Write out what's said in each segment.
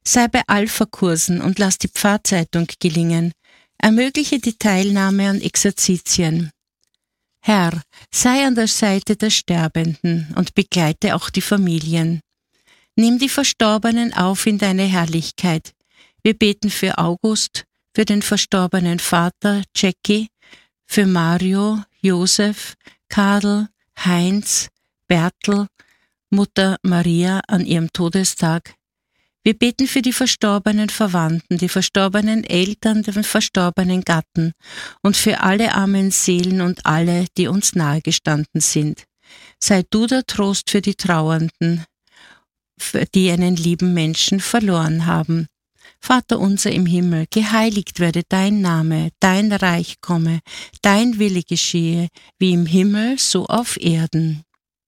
Sei bei Alpha-Kursen und lass die Pfarrzeitung gelingen. Ermögliche die Teilnahme an Exerzitien. Herr, sei an der Seite der Sterbenden und begleite auch die Familien. Nimm die Verstorbenen auf in deine Herrlichkeit. Wir beten für August, für den verstorbenen Vater Jackie, für Mario, Josef, Kadel, Heinz, Bertel, Mutter Maria an ihrem Todestag. Wir beten für die verstorbenen Verwandten, die verstorbenen Eltern, den verstorbenen Gatten und für alle armen Seelen und alle, die uns nahegestanden sind. Sei du der Trost für die Trauernden, die einen lieben Menschen verloren haben. Vater unser im Himmel, geheiligt werde dein Name, dein Reich komme, dein Wille geschehe, wie im Himmel, so auf Erden.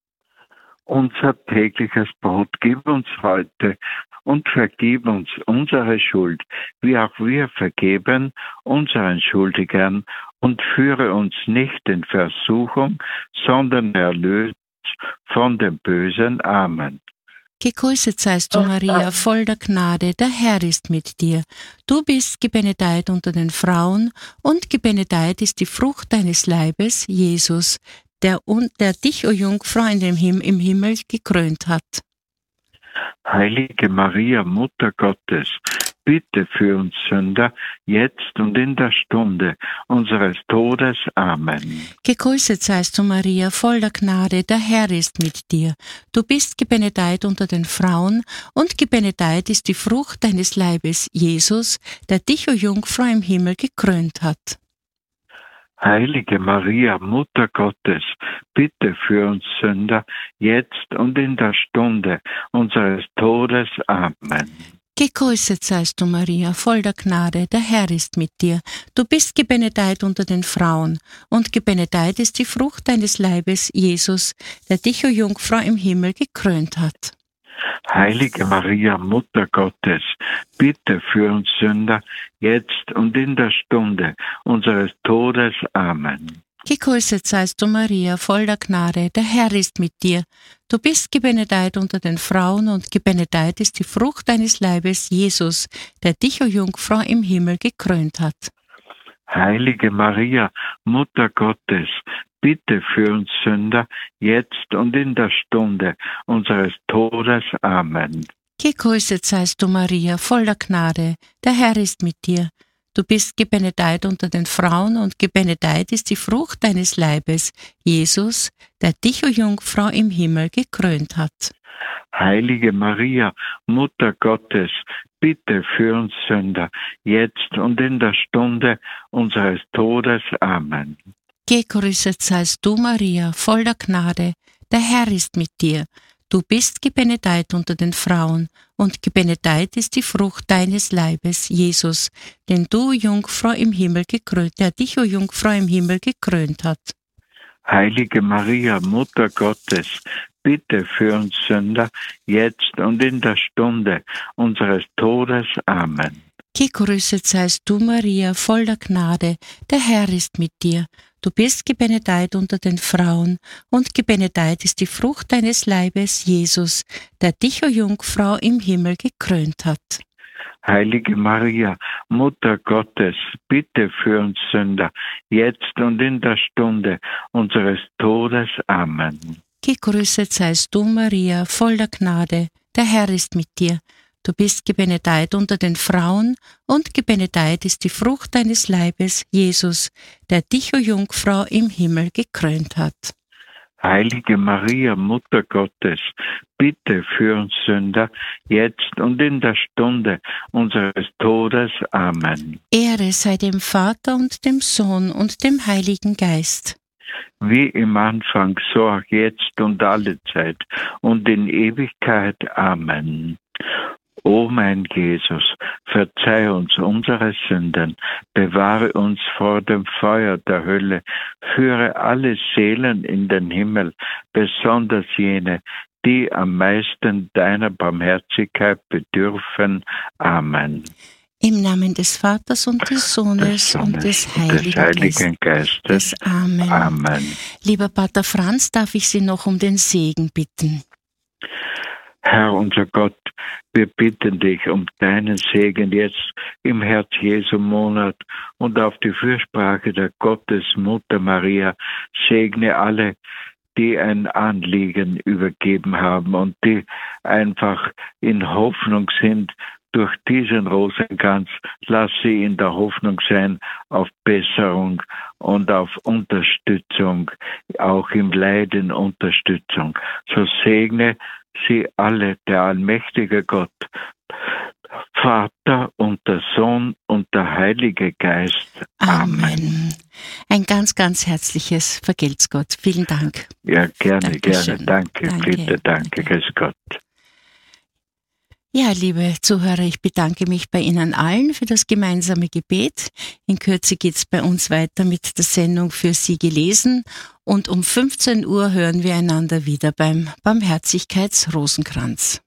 Unser tägliches Brot gib uns heute und vergib uns unsere Schuld, wie auch wir vergeben unseren Schuldigern, und führe uns nicht in Versuchung, sondern erlöse uns von dem Bösen. Amen. Gegrüßet seist du, Maria, voll der Gnade, der Herr ist mit dir. Du bist gebenedeit unter den Frauen, und gebenedeit ist die Frucht deines Leibes, Jesus, der dich, o Jungfrau, im Himmel gekrönt hat. Heilige Maria, Mutter Gottes, bitte für uns Sünder, jetzt und in der Stunde unseres Todes. Amen. Gegrüßet seist du, Maria, voll der Gnade, der Herr ist mit dir. Du bist gebenedeit unter den Frauen, und gebenedeit ist die Frucht deines Leibes, Jesus, der dich, o Jungfrau, im Himmel gekrönt hat. Heilige Maria, Mutter Gottes, bitte für uns Sünder, jetzt und in der Stunde unseres Todes. Amen. Gegrüßet seist du, Maria, voll der Gnade, der Herr ist mit dir. Du bist gebenedeit unter den Frauen, und gebenedeit ist die Frucht deines Leibes, Jesus, der dich, o Jungfrau, im Himmel gekrönt hat. Heilige Maria, Mutter Gottes, bitte für uns Sünder, jetzt und in der Stunde unseres Todes. Amen. Gegrüßet seist du, Maria, voll der Gnade, der Herr ist mit dir. Du bist gebenedeit unter den Frauen, und gebenedeit ist die Frucht deines Leibes, Jesus, der dich, o Jungfrau, im Himmel gekrönt hat. Heilige Maria, Mutter Gottes, bitte für uns Sünder, jetzt und in der Stunde unseres Todes. Amen. Gegrüßet seist du, Maria, voll der Gnade, der Herr ist mit dir. Du bist gebenedeit unter den Frauen, und gebenedeit ist die Frucht deines Leibes, Jesus, der dich, o Jungfrau, im Himmel gekrönt hat. Heilige Maria, Mutter Gottes, bitte für uns Sünder, jetzt und in der Stunde unseres Todes. Amen. Gegrüßet seist du, Maria, voll der Gnade, der Herr ist mit dir. Du bist gebenedeit unter den Frauen, und gebenedeit ist die Frucht deines Leibes, Jesus, den du, Jungfrau, im Himmel gekrönt, der dich, o Jungfrau, im Himmel gekrönt hat. Heilige Maria, Mutter Gottes, bitte für uns Sünder, jetzt und in der Stunde unseres Todes. Amen. Gegrüßet seist du, Maria, voll der Gnade, der Herr ist mit dir. Du bist gebenedeit unter den Frauen, und gebenedeit ist die Frucht deines Leibes, Jesus, der dich, o Jungfrau, im Himmel gekrönt hat. Heilige Maria, Mutter Gottes, bitte für uns Sünder, jetzt und in der Stunde unseres Todes. Amen. Gegrüßet seist du, Maria, voll der Gnade, der Herr ist mit dir. Du bist gebenedeit unter den Frauen, und gebenedeit ist die Frucht deines Leibes, Jesus, der dich, o Jungfrau, im Himmel gekrönt hat. Heilige Maria, Mutter Gottes, bitte für uns Sünder, jetzt und in der Stunde unseres Todes. Amen. Ehre sei dem Vater und dem Sohn und dem Heiligen Geist. Wie im Anfang, so auch jetzt und alle Zeit und in Ewigkeit. Amen. O mein Jesus, verzeih uns unsere Sünden, bewahre uns vor dem Feuer der Hölle, führe alle Seelen in den Himmel, besonders jene, die am meisten deiner Barmherzigkeit bedürfen. Amen. Im Namen des Vaters und des Sohnes und des Heiligen Geistes. Amen. Amen. Lieber Pater Franz, darf ich Sie noch um den Segen bitten? Herr unser Gott, wir bitten dich um deinen Segen jetzt im Herz-Jesu-Monat und auf die Fürsprache der Gottesmutter Maria. Segne alle, die ein Anliegen übergeben haben und die einfach in Hoffnung sind durch diesen Rosenkranz. Lass sie in der Hoffnung sein auf Besserung und auf Unterstützung, auch im Leiden Unterstützung. So segne sie alle, der allmächtige Gott, Vater und der Sohn und der Heilige Geist. Amen. Ein ganz, ganz herzliches Vergelt's Gott. Vielen Dank. Ja, gerne, Dankeschön. gerne. Danke, bitte, danke. Grüß Gott. Ja, liebe Zuhörer, ich bedanke mich bei Ihnen allen für das gemeinsame Gebet. In Kürze geht's bei uns weiter mit der Sendung Für Sie gelesen und um 15 Uhr hören wir einander wieder beim Barmherzigkeitsrosenkranz.